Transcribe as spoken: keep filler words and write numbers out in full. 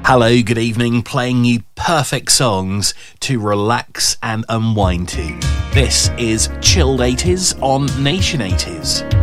Hello, good evening, playing you perfect songs to relax and unwind to. This is Chilled eighties on Nation eighties.